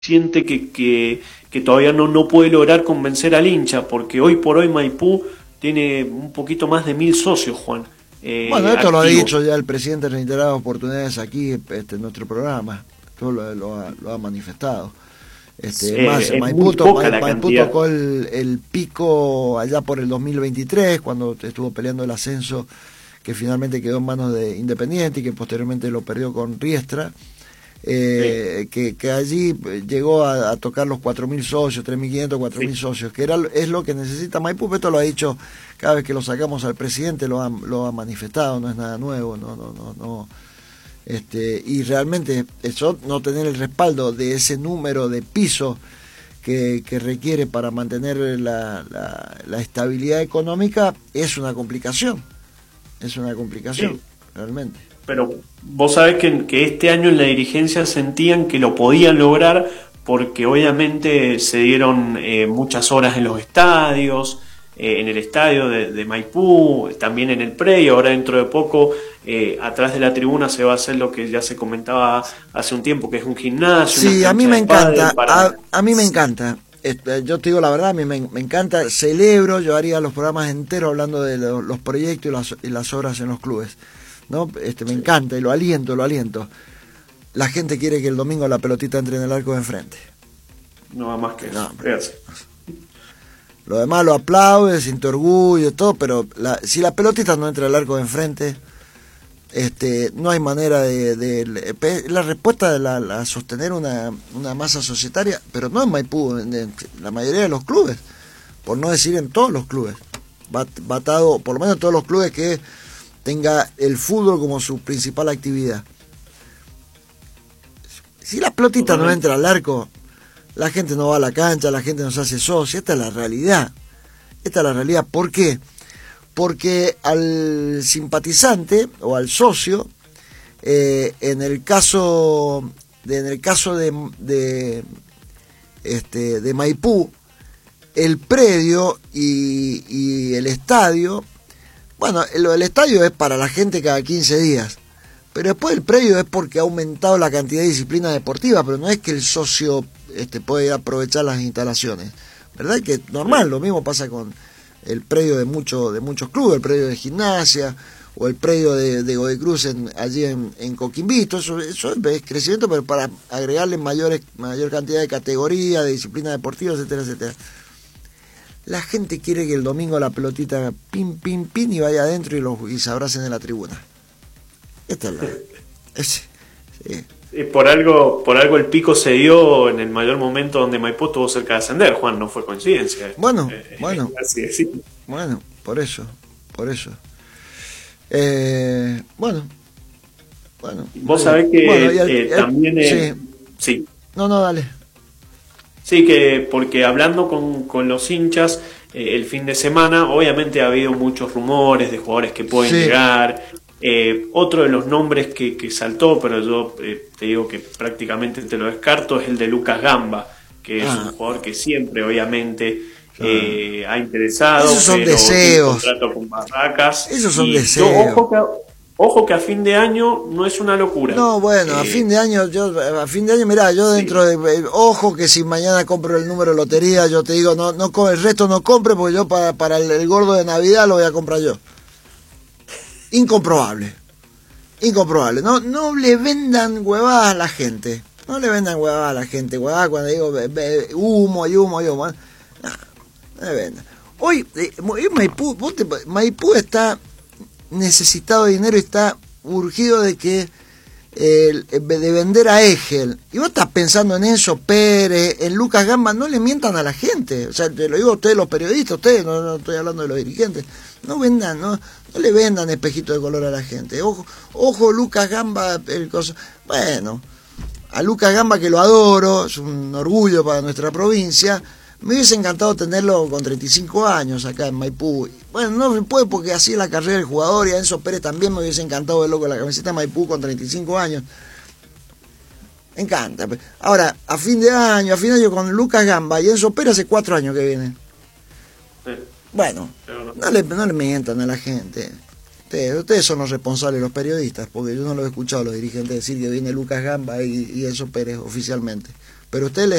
siente que todavía no puede lograr convencer al hincha, porque hoy por hoy Maipú tiene un poquito más de 1000 socios, Juan. Bueno, esto lo ha Activos. dicho ya el presidente en reiteradas oportunidades aquí en nuestro programa. Esto lo ha manifestado. Más, Es muy poca la Maipú cantidad. tocó el pico allá por el 2023, cuando estuvo peleando el ascenso, que finalmente quedó en manos de Independiente y que posteriormente lo perdió con Riestra. Sí, Que allí llegó a tocar los 4.000 socios, 3.500, 4.000 sí. socios, que es lo que necesita Maipú. Esto lo ha dicho cada vez que lo sacamos al presidente, lo ha manifestado, no es nada nuevo, no. Y realmente eso, no tener el respaldo de ese número de pisos que requiere para mantener la estabilidad económica es una complicación, Sí. realmente. Pero vos sabés que este año en la dirigencia sentían que lo podían lograr porque obviamente se dieron muchas horas en los estadios, en el estadio de Maipú, también en el predio. Ahora dentro de poco, atrás de la tribuna se va a hacer lo que ya se comentaba hace un tiempo, que es un gimnasio, una Sí, a mí cancha me de pádel encanta, para... a mí me encanta. Yo te digo la verdad, a mí me encanta, celebro, yo haría los programas enteros hablando de los proyectos y las obras en los clubes, ¿no? Me Sí, encanta y lo aliento. La gente quiere que el domingo la pelotita entre en el arco de enfrente. no va más que No, eso. hombre. Fíjate. Lo demás lo aplaude, siente orgullo, todo, pero si la pelotita no entra al arco de enfrente, no hay manera la respuesta de la sostener una masa societaria, pero no en Maipú, en la mayoría de los clubes, por no decir en todos los clubes, batado, por lo menos en todos los clubes que tenga el fútbol como su principal actividad. Si la pelotita no Totalmente. entra al arco, la gente no va a la cancha, la gente no se hace socia. Esta es la realidad. ¿Por qué? Porque al simpatizante o al socio, en el caso de Maipú, el predio y el estadio, bueno, lo del estadio es para la gente cada 15 días, pero después el predio es porque ha aumentado la cantidad de disciplina deportiva, pero no es que el socio puede aprovechar las instalaciones, ¿verdad? Que normal, lo mismo pasa con el predio de muchos clubes, el predio de Gimnasia o el predio de Godoy Cruz allí en Coquimbito. Eso es crecimiento, pero para agregarle mayor cantidad de categoría, de disciplina deportiva, etcétera, etcétera. La gente quiere que el domingo la pelotita pin, pin, pin y vaya adentro y se abracen en la tribuna. Esta es la... Sí. Por algo el pico se dio en el mayor momento donde Maipú estuvo cerca de ascender, Juan, no fue coincidencia esto. Bueno, Así es, sí. por eso. Bueno. Vos sabés que también... sí. sí, No, dale. sí, que porque hablando con los hinchas el fin de semana, obviamente ha habido muchos rumores de jugadores que pueden Sí. llegar. Otro de los nombres que saltó, pero yo te digo que prácticamente te lo descarto, es el de Lucas Gamba, que es un jugador que siempre, obviamente, ha interesado, Esos son pero tiene deseos. contrato con Barracas. Esos son Y deseos. ojo que a fin de año no es una locura. No, bueno, a fin de año, mirá, yo dentro Sí. de, ojo que si mañana compro el número de lotería, yo te digo, no, el resto no compre, porque yo para el gordo de Navidad lo voy a comprar yo. Incomprobable. No le vendan huevadas a la gente. Huevadas cuando digo humo. No le vendan. Hoy Maipú está necesitado de dinero y está urgido de que de vender a Egel. Y vos estás pensando en Enzo Pérez, en Lucas Gamba. No le mientan a la gente. O sea, te lo digo a ustedes, los periodistas, no estoy hablando de los dirigentes. No le vendan espejito de color a la gente. Ojo Lucas Gamba, bueno, a Lucas Gamba, que lo adoro, es un orgullo para nuestra provincia. Me hubiese encantado tenerlo con 35 años acá en Maipú. Bueno, no se puede porque así es la carrera del jugador, y a Enzo Pérez también me hubiese encantado verlo con la camiseta de Maipú con 35 años. Me encanta. Ahora, a fin de año con Lucas Gamba y Enzo Pérez hace 4 años que vienen. Bueno, no le mientan a la gente. Ustedes son los responsables, los periodistas, porque yo no lo he escuchado a los dirigentes decir que viene Lucas Gamba y Enzo Pérez oficialmente. pero ustedes